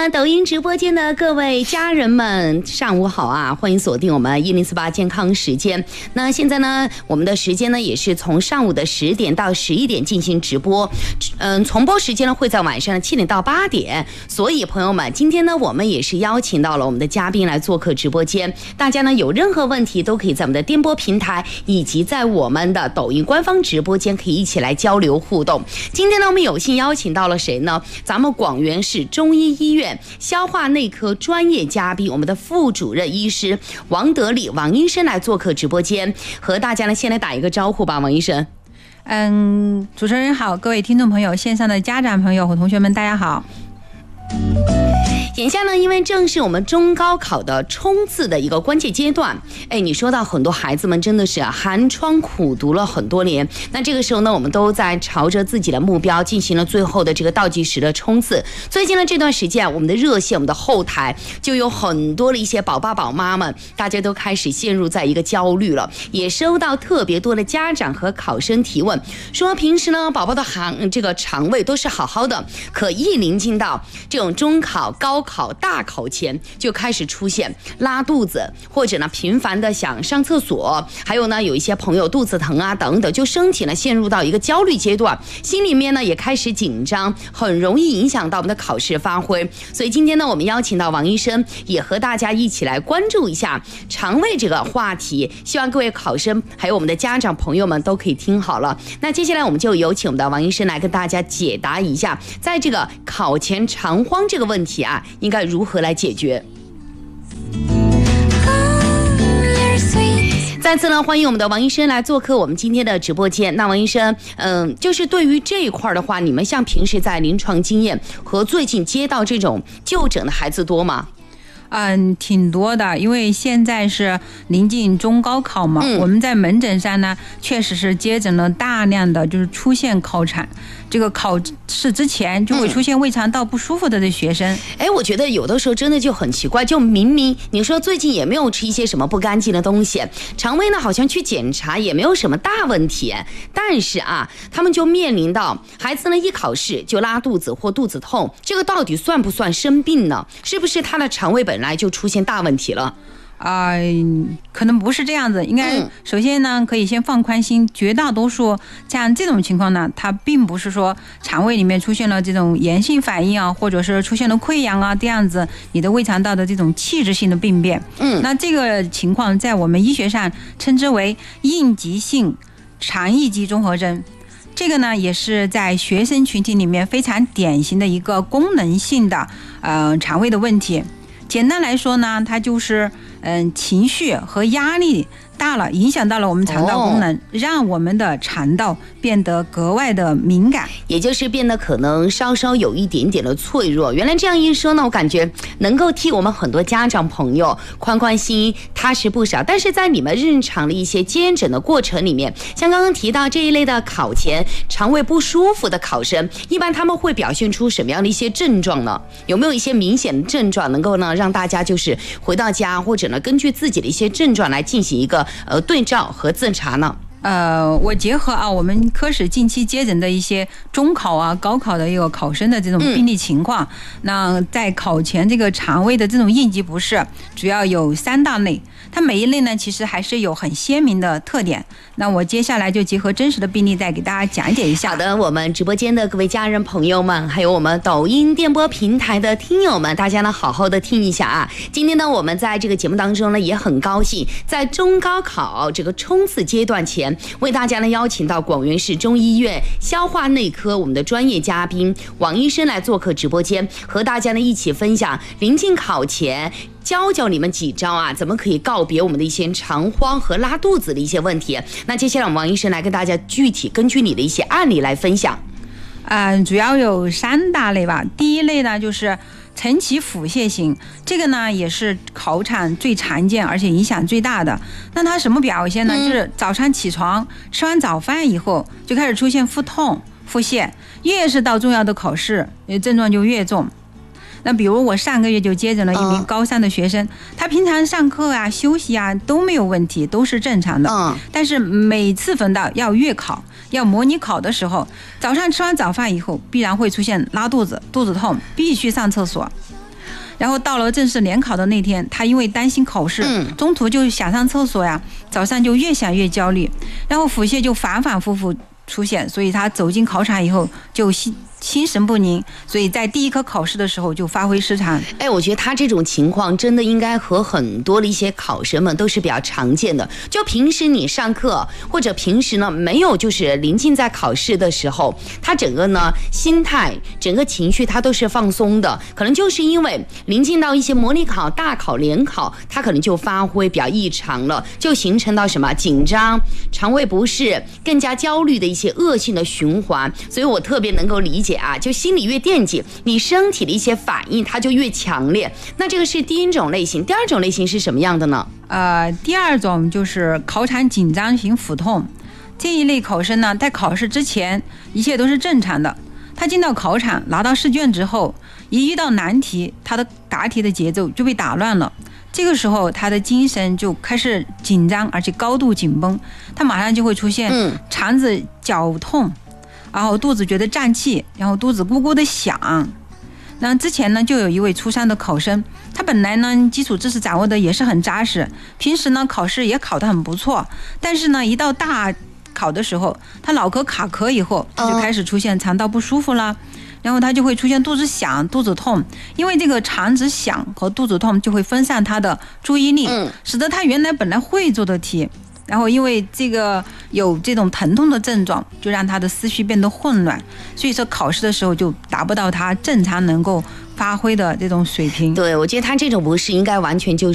们抖音直播间的各位家人们，上午好啊！欢迎锁定我们1048健康时间。那现在呢，我们的时间呢也是从上午的10点到11点进行直播，重播时间呢会在晚上的7点到8点。所以朋友们，今天呢我们也是邀请到了我们的嘉宾来做客直播间，大家呢有任何问题都可以在我们的电波平台以及在我们的抖音官方直播间可以一起来交流互动。今天呢我们有幸邀请到了谁呢？咱们广元市中医医院消化内科专业嘉宾，我们的副主任医师王德利王医生来做客直播间，和大家呢先来打一个招呼吧，王医生。 主持人好，各位听众朋友，线上的家长朋友和同学们，大家好。 眼下呢，因为正是我们中高考的冲刺的一个关键阶段，你说到很多孩子们真的是寒窗苦读了很多年，那这个时候呢，我们都在朝着自己的目标进行了最后的这个倒计时的冲刺。最近呢这段时间，我们的热线、我们的后台就有很多的一些宝爸宝妈们，大家都开始陷入在一个焦虑了，也收到特别多的家长和考生提问，说平时呢宝宝的这个肠胃都是好好的，可一临近到这种中考、高考、大考前就开始出现拉肚子，或者呢频繁的想上厕所，还有呢有一些朋友肚子疼啊等等，就身体呢陷入到一个焦虑阶段，心里面呢也开始紧张，很容易影响到我们的考试发挥。所以今天呢我们邀请到王医生，也和大家一起来关注一下肠胃这个话题，希望各位考生还有我们的家长朋友们都可以听好了。那接下来我们就有请我们的王医生来跟大家解答一下，在这个考前肠荒这个问题啊，应该如何来解决。再次呢，欢迎我们的王医生来做客我们今天的直播间。那王医生，就是对于这一块的话，你们像平时在临床经验和最近接到这种就诊的孩子多吗？ 挺多的，因为现在是临近中高考嘛，我们在门诊上呢，确实是接诊了大量的就是出现考产，这个考试之前就会出现胃肠道不舒服的这学生。 我觉得有的时候真的就很奇怪，就明明你说最近也没有吃一些什么不干净的东西，肠胃呢好像去检查也没有什么大问题，但是啊，他们就面临到孩子呢一考试就拉肚子或肚子痛，这个到底算不算生病呢？是不是他的肠胃本来就出现大问题了？ 可能不是这样子，应该首先呢可以先放宽心，绝大多数像这种情况呢，它并不是说肠胃里面出现了这种炎性反应啊，或者是出现了溃疡啊，这样子你的胃肠道的这种器质性的病变。那这个情况在我们医学上称之为应急性肠易激综合征。这个呢也是在学生群体里面非常典型的一个功能性的肠胃的问题。简单来说呢，它就是情绪和压力大了，影响到了我们肠道功能，让我们的肠道变得格外的敏感， 也就是变得可能稍稍有一点点的脆弱。原来这样一说呢，我感觉能够替我们很多家长朋友宽宽心，踏实不少。但是在你们日常的一些接诊的过程里面，像刚刚提到这一类的考前肠胃不舒服的考生，一般他们会表现出什么样的一些症状呢？有没有一些明显的症状能够呢让大家就是回到家，或者呢根据自己的一些症状来进行一个对照和自查呢？ 我结合我们科室近期接诊的一些中考啊、高考的一个考生的这种病例情况，那在考前这个肠胃的这种应急不适，主要有3大类，它每一类呢其实还是有很鲜明的特点。那我接下来就结合真实的病例再给大家讲解一下。 好的，我们直播间的各位家人朋友们，还有我们抖音电波平台的听友们，大家呢好好的听一下啊。今天呢我们在这个节目当中呢也很高兴，在中高考这个冲刺阶段前，为大家呢邀请到广元市中医院消化内科我们的专业嘉宾王医生来做客直播间，和大家呢一起分享临近考前教你们几招啊，怎么可以告别我们的一些肠荒和拉肚子的一些问题。那接下来我们王医生来跟大家具体根据你的一些案例来分享。 主要有3大类吧。第一类呢就是晨起腹泻型，这个呢也是考产最常见而且影响最大的。那它什么表现呢？就是早上起床吃完早饭以后就开始出现腹痛、腹泻，越是到重要的考试，症状就越重。那比如我上个月就接诊了一名高3的学生，他平常上课啊、休息啊都没有问题，都是正常的。但是每次逢到要月考、要模拟考的时候，早上吃完早饭以后，必然会出现拉肚子、肚子痛，必须上厕所。 然后到了正式联考的那天，他因为担心考试，中途就想上厕所呀，早上就越想越焦虑，然后腹泻就反反复复出现，所以他走进考场以后就心神不宁，所以在第一科考试的时候就发挥失常。 我觉得他这种情况真的应该和很多的一些考生们都是比较常见的。就平时你上课或者平时呢没有就是临近在考试的时候，他整个呢心态、整个情绪他都是放松的，可能就是因为临近到一些模拟考、大考、联考，他可能就发挥比较异常了，就形成到什么紧张、肠胃不适、更加焦虑的一些恶性的循环。所以我特别能够理解啊，就心里越惦记，你身体的一些反应它就越强烈。那这个是第一种类型，第二种类型是什么样的呢？ 第二种就是考场紧张型腹痛。这一类考生呢，在考试之前一切都是正常的，他进到考场拿到试卷之后，一遇到难题，他的答题的节奏就被打乱了。这个时候他的精神就开始紧张，而且高度紧绷，他马上就会出现肠子绞痛，然后肚子觉得胀气，然后肚子咕咕的响。那之前呢，就有一位初三的考生，他本来呢基础知识掌握的也是很扎实，平时呢考试也考得很不错，但是呢一到大考的时候，他脑壳卡壳以后，他就开始出现肠道不舒服了，然后他就会出现肚子响、肚子痛，因为这个肠子响和肚子痛就会分散他的注意力，使得他原来本来会做的题，然后因为这个有这种疼痛的症状，就让他的思绪变得混乱，所以说考试的时候就达不到他正常能够发挥的这种水平。 对，我觉得他这种不是应该完全就